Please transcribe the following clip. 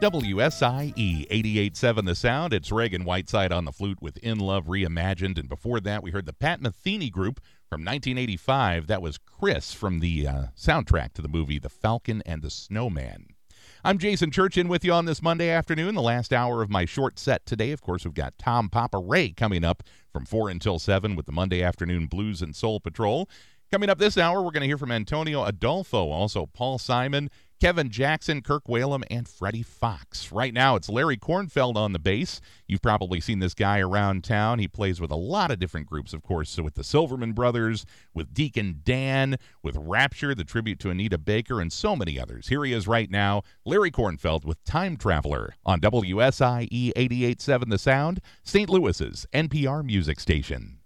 WSIE 88.7 The Sound. It's Reagan Whiteside on the flute with In Love Reimagined. And before that, we heard the Pat Metheny Group from 1985. That was Chris from the soundtrack to the movie The Falcon and the Snowman. I'm Jason Church in with you on this Monday afternoon, the last hour of my short set today. Of course, we've got Tom Papa Ray coming up from 4 until 7 with the Monday Afternoon Blues and Soul Patrol. Coming up this hour, we're going to hear from Antonio Adolfo, also Paul Simon, Kevin Jackson, Kirk Whalum, and Freddie Fox. Right now, it's Larry Kornfeld on the bass. You've probably seen this guy around town. He plays with a lot of different groups, of course. So with the Silverman Brothers, with Deacon Dan, with Rapture, the tribute to Anita Baker, and so many others. Here he is right now, Larry Kornfeld with Time Traveler on WSIE 88.7 The Sound, St. Louis's NPR music station.